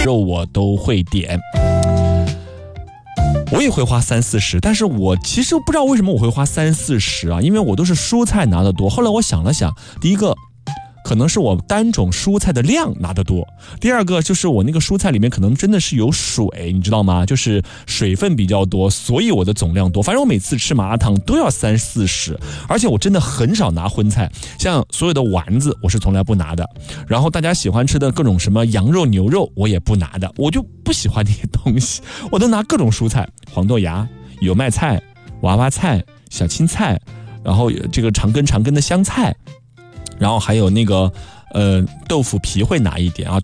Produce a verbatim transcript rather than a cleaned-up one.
肉我都会点。我也会花三四十，但是我其实不知道为什么我会花三四十啊，因为我都是蔬菜拿得多。后来我想了想，第一个可能是我单种蔬菜的量拿得多，第二个就是我那个蔬菜里面可能真的是有水，你知道吗？就是水分比较多，所以我的总量多。反正我每次吃麻辣烫都要三四十，而且我真的很少拿荤菜，像所有的丸子我是从来不拿的，然后大家喜欢吃的各种什么羊肉牛肉我也不拿的，我就不喜欢那些东西，我都拿各种蔬菜，黄豆芽、油麦菜、娃娃菜、小青菜，然后这个长根长根的香菜，然后还有那个呃豆腐皮会拿一点啊，